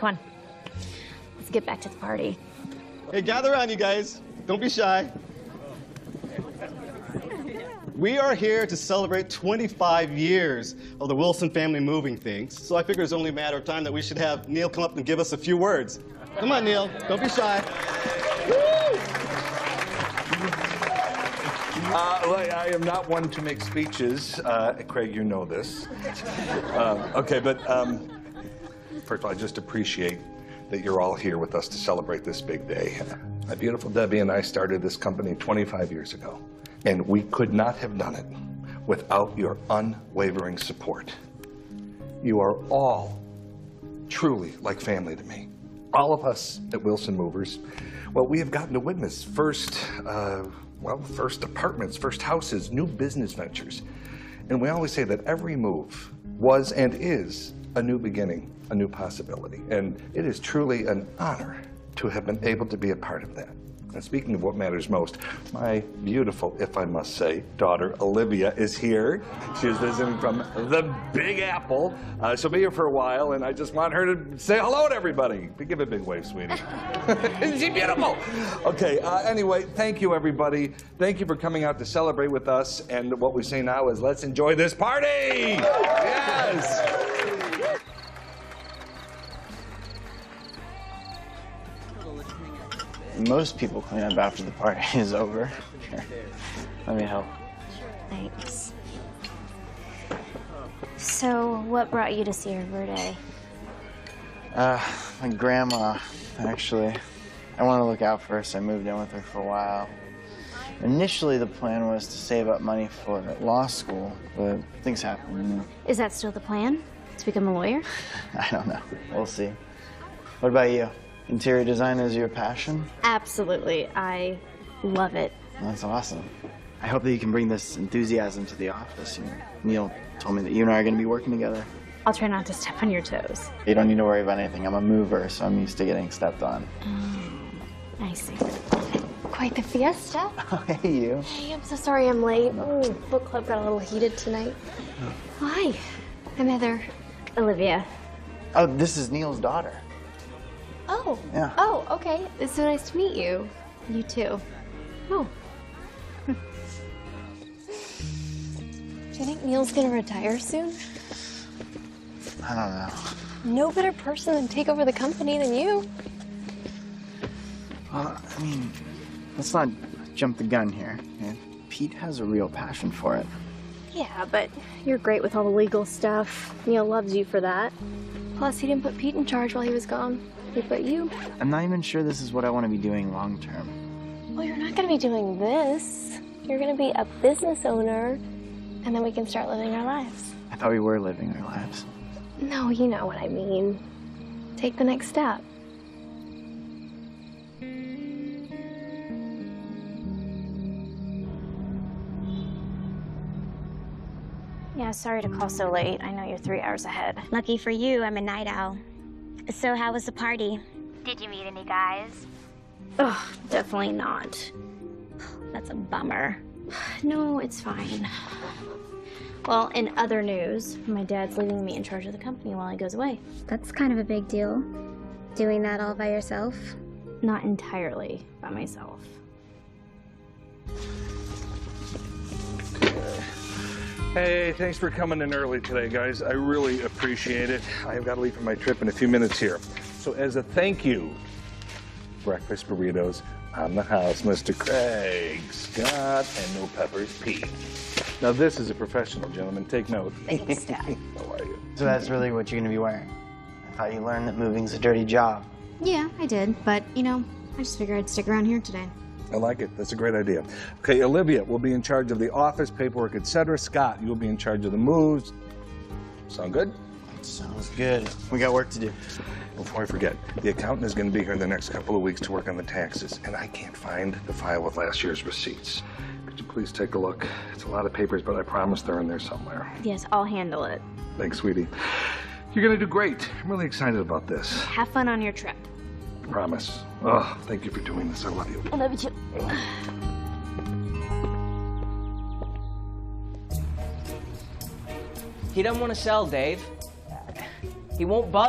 Come on. Let's get back to the party. Hey, gather around, you guys. Don't be shy. We are here to celebrate 25 years of the Wilson family moving things. So I figure it's only a matter of time that we should have Neil come up and give us a few words. Come on, Neil. Don't be shy. I am not one to make speeches. Craig, you know this. Okay, but first of all, I just appreciate that you're all here with us to celebrate this big day. My beautiful Debbie and I started this company 25 years ago, and we could not have done it without your unwavering support. You are all truly like family to me. All of us at Wilson Movers, well, we have gotten to witness first apartments, first houses, new business ventures. And we always say that every move was and is a new beginning, a new possibility. And it is truly an honor to have been able to be a part of that. And speaking of what matters most, my beautiful, if I must say, daughter Olivia is here. She is visiting from the Big Apple. She'll be here for a while, and I just want her to say hello to everybody. Give a big wave, sweetie. Isn't she beautiful? Okay, anyway, thank you, everybody. Thank you for coming out to celebrate with us. And what we say now is, let's enjoy this party! Yes! Most people clean up after the party is over. Here, let me help. Thanks. So, what brought you to see her birthday? My grandma, actually. I want to look out for her, so I moved in with her for a while. Initially, the plan was to save up money for law school, but things happen, you know. Is that still the plan? To become a lawyer? I don't know. We'll see. What about you? Interior design is your passion? Absolutely. I love it. That's awesome. I hope that you can bring this enthusiasm to the office. You know, Neil told me that you and I are going to be working together. I'll try not to step on your toes. You don't need to worry about anything. I'm a mover, so I'm used to getting stepped on. I see. Quite the fiesta. Oh, hey, you. Hey, I'm so sorry I'm late. Book club got a little heated tonight. Hi, I'm Heather. Olivia. Oh, this is Neil's daughter. Oh. Yeah. Oh, okay. It's so nice to meet you. You too. Oh. Do you think Neil's gonna retire soon? I don't know. No better person to take over the company than you. Well, I mean, let's not jump the gun here. Okay? Pete has a real passion for it. Yeah, but you're great with all the legal stuff. Neil loves you for that. Plus, he didn't put Pete in charge while he was gone. He put you. I'm not even sure this is what I want to be doing long term. Well, you're not gonna be doing this. You're gonna be a business owner, and then we can start living our lives. I thought we were living our lives. No, you know what I mean. Take the next step. Yeah, sorry to call so late. I know you're 3 hours ahead. Lucky for you, I'm a night owl. So how was the party? Did you meet any guys? Ugh, definitely not. That's a bummer. No, it's fine. Well, in other news, my dad's leaving me in charge of the company while he goes away. That's kind of a big deal. Doing that all by yourself? Not entirely by myself. Hey, thanks for coming in early today, guys. I really appreciate it. I've got to leave for my trip in a few minutes here. So as a thank you, breakfast burritos on the house, Mr. Craig Scott, and no peppers, Pete. Now this is a professional, gentleman. Take note. Thanks, Dad. How are you? So that's really what you're going to be wearing? I thought you learned that moving's a dirty job. Yeah, I did, but, you know, I just figured I'd stick around here today. I like it. That's a great idea. Okay, Olivia will be in charge of the office, paperwork, etc. Scott, you'll be in charge of the moves. Sound good? Sounds good. We got work to do. Before I forget, the accountant is going to be here in the next couple of weeks to work on the taxes, and I can't find the file with last year's receipts. Could you please take a look? It's a lot of papers, but I promise they're in there somewhere. Yes, I'll handle it. Thanks, sweetie. You're going to do great. I'm really excited about this. Have fun on your trip. Promise. Oh, thank you for doing this. I love you. I love you too. He doesn't want to sell, Dave. He won't budge.